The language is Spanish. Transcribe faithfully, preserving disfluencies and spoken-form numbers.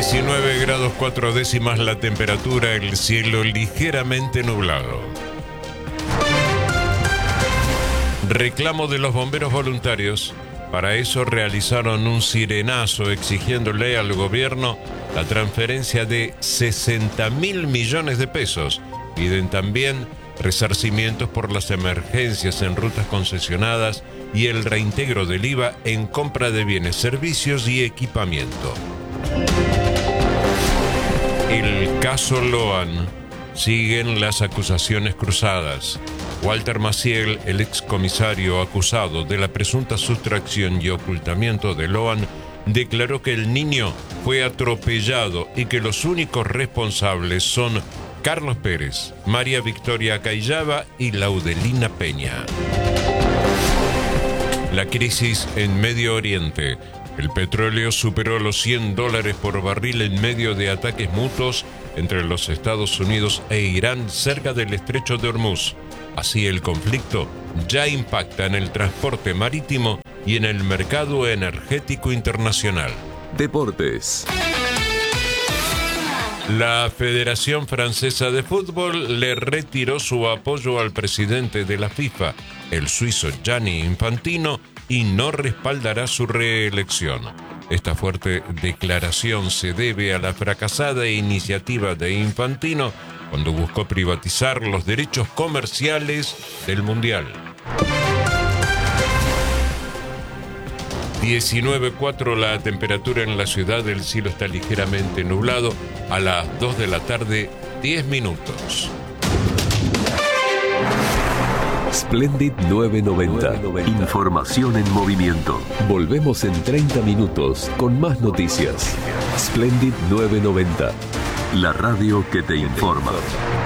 diecinueve grados cuatro décimas la temperatura, el cielo ligeramente nublado. Reclamo de los bomberos voluntarios. Para eso realizaron un sirenazo exigiéndole al gobierno la transferencia de sesenta mil millones de pesos. Piden también resarcimientos por las emergencias en rutas concesionadas y el reintegro del I V A en compra de bienes, servicios y equipamiento. El caso Loan. Siguen las acusaciones cruzadas. Walter Maciel, el excomisario acusado de la presunta sustracción y ocultamiento de Loan, declaró que el niño fue atropellado y que los únicos responsables son Carlos Pérez, María Victoria Cayaba y Laudelina Peña. La crisis en Medio Oriente. El petróleo superó los cien dólares por barril en medio de ataques mutuos entre los Estados Unidos e Irán cerca del estrecho de Hormuz. Así, el conflicto ya impacta en el transporte marítimo y en el mercado energético internacional. Deportes. La Federación Francesa de Fútbol le retiró su apoyo al presidente de la FIFA, el suizo Gianni Infantino, y no respaldará su reelección. Esta fuerte declaración se debe a la fracasada iniciativa de Infantino cuando buscó privatizar los derechos comerciales del Mundial. diecinueve cuatro la temperatura en la ciudad, el cielo está ligeramente nublado. A las dos de la tarde, diez minutos. Splendid novecientos noventa. Información en movimiento. Volvemos en treinta minutos con más noticias. Splendid novecientos noventa. La radio que te informa.